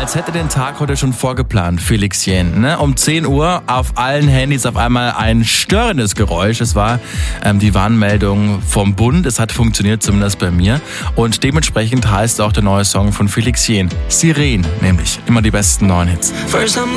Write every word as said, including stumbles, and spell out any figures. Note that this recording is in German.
als hätte den Tag heute schon vorgeplant, Felix Jähn. Ne? Um zehn Uhr auf allen Handys auf einmal ein störendes Geräusch. Es war ähm, die Warnmeldung vom Bund. Es hat funktioniert, zumindest bei mir. Und dementsprechend heißt auch der neue Song von Felix Jähn. Siren, nämlich immer die besten neuen Hits.